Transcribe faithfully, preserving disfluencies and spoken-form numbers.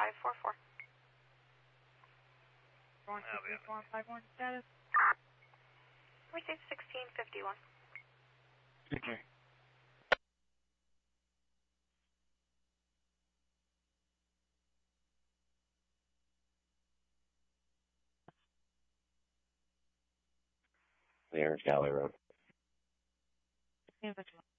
five four four. one two three four five one status. Received sixteen fifty-one. Okay. There's Galley Road. Inventory.